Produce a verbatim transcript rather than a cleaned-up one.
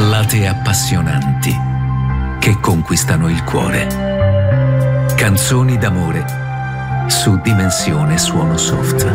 ballate appassionanti che conquistano il cuore. Canzoni d'amore su Dimensione Suono Soft.